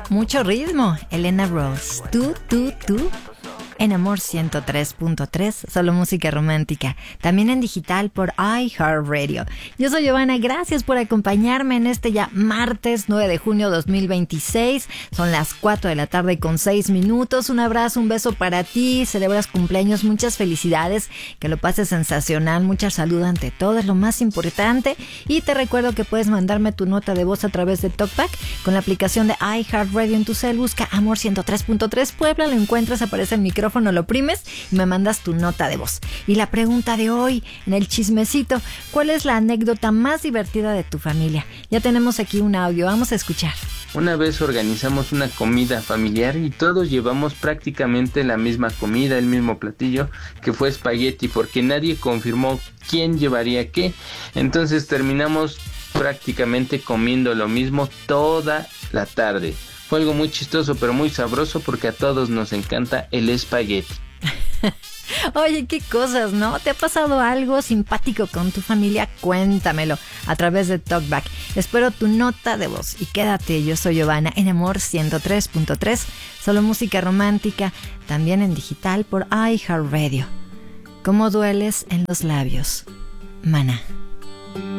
Mucho ritmo, Elena Rose. Tú. En Amor 103.3, solo música romántica. También en digital por iHeartRadio. Yo soy Giovanna, gracias por acompañarme en este ya martes 9 de junio 2026. Son las 4 de la tarde con 6 minutos. Un abrazo, un beso para ti. Celebras cumpleaños, muchas felicidades. Que lo pases sensacional. Mucha salud ante todo, es lo más importante. Y te recuerdo que puedes mandarme tu nota de voz a través de TalkBack con la aplicación de iHeartRadio en tu cel. Busca Amor 103.3 Puebla, lo encuentras, aparece el micrófono, lo oprimes y me mandas tu nota de voz. Y la pregunta de hoy, en el chismecito, ¿cuál es la anécdota más divertida de tu familia? Ya tenemos aquí un audio, vamos a escuchar. Una vez organizamos una comida familiar y todos llevamos prácticamente la misma comida, el mismo platillo, que fue espagueti, porque nadie confirmó quién llevaría qué. Entonces terminamos prácticamente comiendo lo mismo toda la tarde. Fue algo muy chistoso, pero muy sabroso porque a todos nos encanta el espagueti. Oye, qué cosas, ¿no? ¿Te ha pasado algo simpático con tu familia? Cuéntamelo a través de TalkBack. Espero tu nota de voz y quédate. Yo soy Giovanna en Amor 103.3, solo música romántica, también en digital por iHeartRadio. ¿Cómo dueles en los labios, Maná?